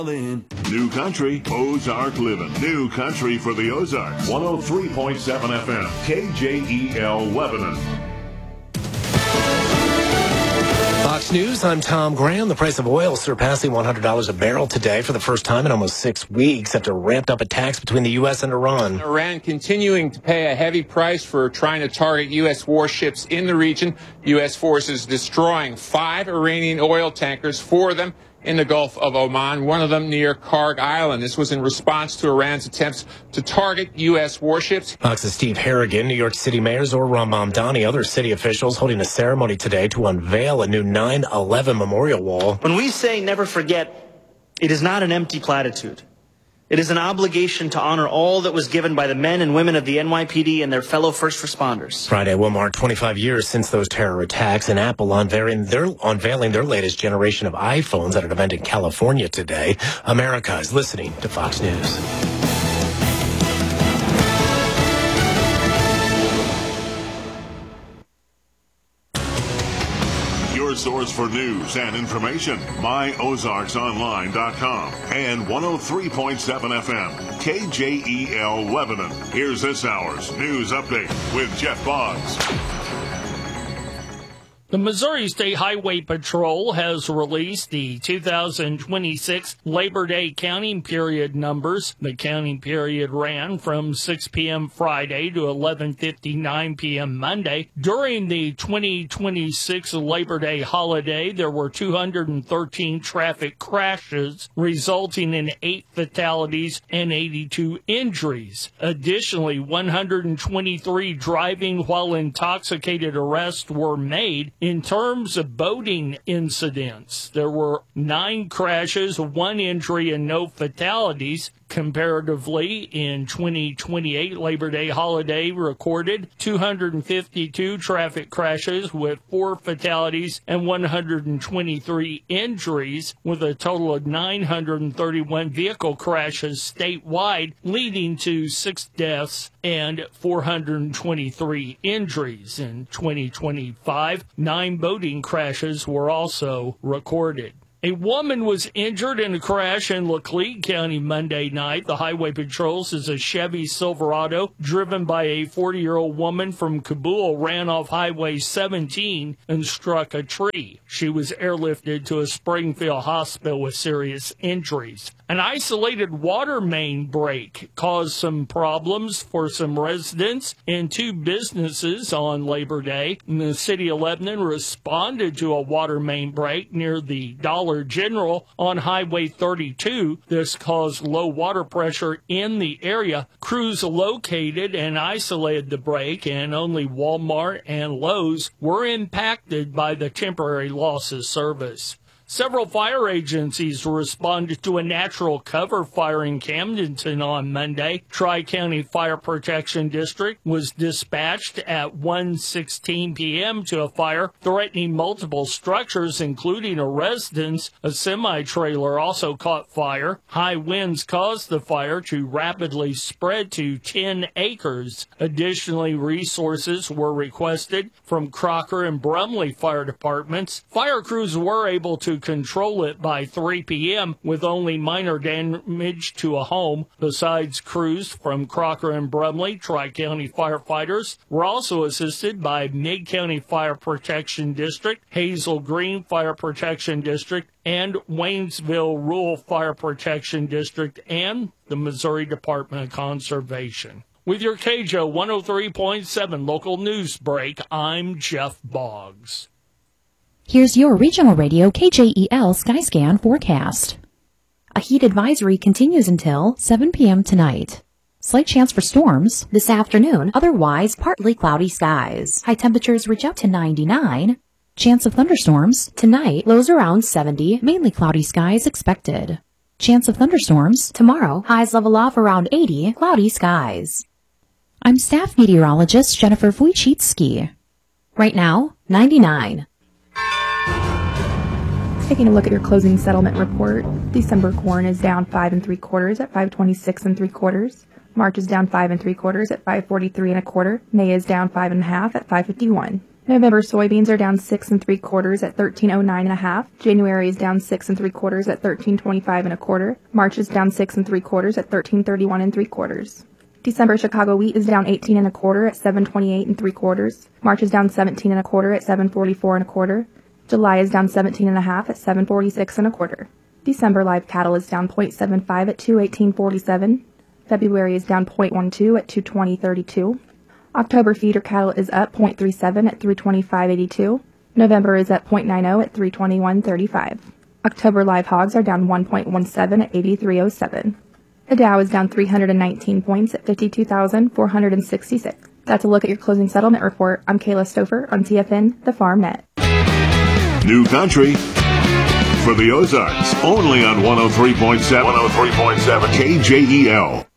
New Country, Ozark Living. New Country for the Ozarks. 103.7 FM, KJEL Lebanon. Fox News, I'm Tom Graham. The price of oil surpassing $100 a barrel today for the first time in almost 6 weeks after ramped-up attacks between the U.S. and Iran. Iran continuing to pay a heavy price for trying to target U.S. warships in the region. U.S. forces destroying 5 Iranian oil tankers, 4 of them in the Gulf of Oman, one of them near Karg Island. This was in response to Iran's attempts to target U.S. warships. Fox's Steve Harrigan, New York City Mayor Zohran Mamdani, other city officials holding a ceremony today to unveil a new 9/11 memorial wall. When we say never forget, it is not an empty platitude. It is an obligation to honor all that was given by the men and women of the NYPD and their fellow first responders. Friday will mark 25 years since those terror attacks, and Apple unveiling their latest generation of iPhones at an event in California today. America is listening to Fox News. Your source for news and information, myozarksonline.com and 103.7 FM, KJEL Lebanon. Here's this hour's news update with Jeff Boggs. The Missouri State Highway Patrol has released the 2026 Labor Day counting period numbers. The counting period ran from 6 p.m. Friday to 11:59 p.m. Monday. During the 2026 Labor Day holiday, there were 213 traffic crashes, resulting in 8 fatalities and 82 injuries. Additionally, 123 driving while intoxicated arrests were made. In terms of boating incidents, there were 9 crashes, 1 injury, and no fatalities. Comparatively, in 2028 Labor Day holiday recorded 252 traffic crashes with 4 fatalities and 123 injuries, with a total of 931 vehicle crashes statewide, leading to 6 deaths and 423 injuries. In 2025, 9 boating crashes were also recorded. A woman was injured in a crash in Laclede County Monday night. The Highway Patrol says a Chevy Silverado driven by a 40-year-old woman from Kabul ran off Highway 17 and struck a tree. She was airlifted to a Springfield hospital with serious injuries. An isolated water main break caused some problems for some residents in 2 businesses on Labor Day. And the city of Lebanon responded to a water main break near the Dollar General on Highway 32. This caused low water pressure in the area. Crews located and isolated the break, and only Walmart and Lowe's were impacted by the temporary loss of service. Several fire agencies responded to a natural cover fire in Camdenton on Monday. Tri-County Fire Protection District was dispatched at 1:16 p.m. to a fire threatening multiple structures, including a residence. A semi-trailer also caught fire. High winds caused the fire to rapidly spread to 10 acres. Additionally, resources were requested from Crocker and Brumley fire departments. Fire crews were able to control it by 3 p.m. with only minor damage to a home. Besides crews from Crocker and Brumley, Tri-County firefighters were also assisted by Mid-County Fire Protection District, Hazel Green Fire Protection District, and Waynesville Rural Fire Protection District, and the Missouri Department of Conservation. With your KJO 103.7 local news break, I'm Jeff Boggs. Here's your regional radio KJEL Skyscan forecast. A heat advisory continues until 7 p.m. tonight. Slight chance for storms this afternoon, otherwise partly cloudy skies. High temperatures reach up to 99. Chance of thunderstorms tonight, lows around 70, mainly cloudy skies expected. Chance of thunderstorms tomorrow, highs level off around 80, cloudy skies. I'm staff meteorologist Jennifer Wojcicki. Right now, 99. Taking a look at your closing settlement report, December corn is down 5 3/4 at 526 3/4. March is down 5 3/4 at 543 1/4. May is down 5 1/2 at 551. November soybeans are down 6 3/4 at $13.09.5. January is down 6 3/4 at $13.25 1/4. March is down 6 3/4 at $13.31 3/4. December Chicago wheat is down 18 1/4 at $7.28 3/4. March is down 17 1/4 at $7.44 1/4. July is down 17 1/2 at $7.46 1/4. December live cattle is down 0.75 at $218.47. February is down 0.12 at $220.32. October feeder cattle is up 0.37 at $325.82. November is up 0.90 at $321.35. October live hogs are down 1.17 at $83.07. The Dow is down 319 points at 52,466. That's a look at your closing settlement report. I'm Kayla Stouffer on TFN, the Farm Net. New country for the Ozarks, only on 103.7 KJEL.